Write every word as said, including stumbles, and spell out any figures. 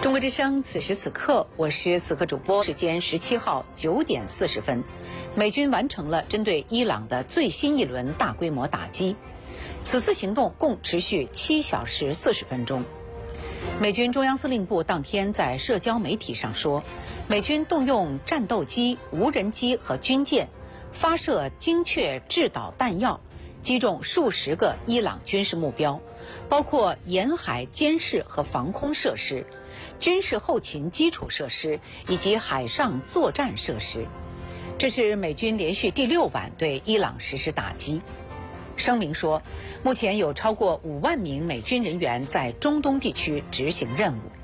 中国之声，此时此刻，我是此刻主播。时间十七号九点四十分，美军完成了针对伊朗的最新一轮大规模打击。此次行动共持续七小时四十分钟。美军中央司令部当天在社交媒体上说，美军动用战斗机、无人机和军舰，发射精确制导弹药，击中数十个伊朗军事目标，包括沿海监视和防空设施、军事后勤基础设施以及海上作战设施。这是美军连续第六晚对伊朗实施打击。声明说，目前有超过五万名美军人员在中东地区执行任务。